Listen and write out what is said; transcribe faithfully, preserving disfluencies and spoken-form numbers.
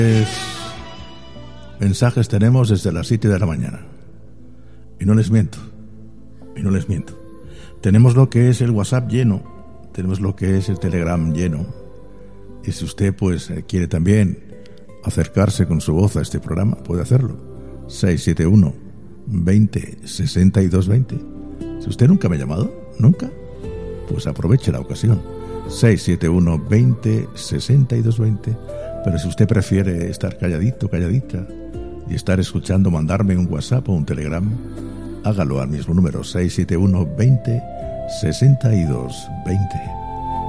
Mensajes tenemos desde las siete de la mañana. Y no les miento. Y no les miento. Tenemos lo que es el WhatsApp lleno. Tenemos lo que es el Telegram lleno. Y si usted pues quiere también acercarse con su voz a este programa, puede hacerlo. seis siete uno, veinte, sesenta y dos veinte. Si usted nunca me ha llamado, nunca, pues aproveche la ocasión. seis siete uno, veinte, sesenta y dos veinte. Pero si usted prefiere estar calladito, calladita y estar escuchando, mandarme un WhatsApp o un Telegram, hágalo al mismo número seis siete uno, veinte, sesenta y dos veinte.